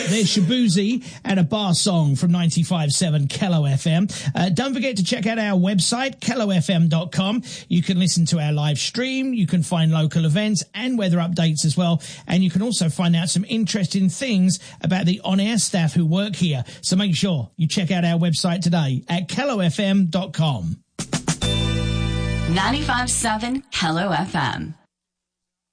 There's Shabuzi and a bar song from 95.7 Kello FM. Don't forget to check out our website, kellofm.com. You can listen to our live stream. You can find local events and weather updates as well. And you can also find out some interesting things about the on-air staff who work here. So make sure you check out our website today at kellofm.com. 95.7 Kello FM.